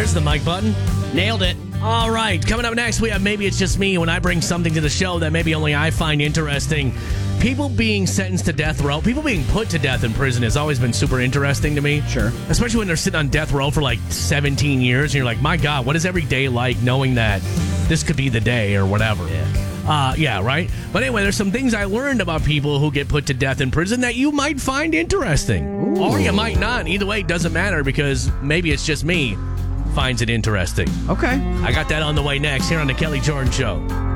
There's the mic button. Nailed it. All right, coming up next, we have Maybe It's Just Me when I bring something to the show that maybe only I find interesting. People being sentenced to death row, people being put to death in prison has always been super interesting to me. Sure. Especially when they're sitting on death row for like 17 years and you're like, my God, what is every day like knowing that this could be the day or whatever? Yeah, right? But anyway, there's some things I learned about people who get put to death in prison that you might find interesting. Ooh. Or you might not. Either way, it doesn't matter because maybe it's just me finds it interesting. Okay. I got that on the way next here on the Kelly Jordan Show.